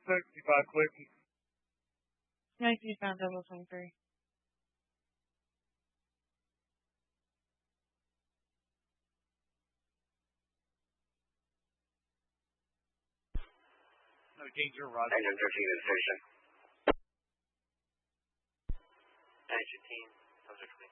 65 Clinton. Nice you found double 23. No danger, Roger. 913 to the station. 913, those are 20.